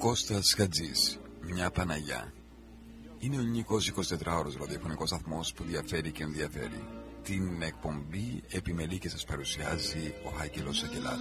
Κώστας Χατζής, μια Παναγιά. Είναι ο ελληνικός 24ωρος ραδιοφωνικός σταθμός που διαφέρει και ενδιαφέρει. Την εκπομπή επιμελεί και σας παρουσιάζει ο Άγγελος Αγγελάδας.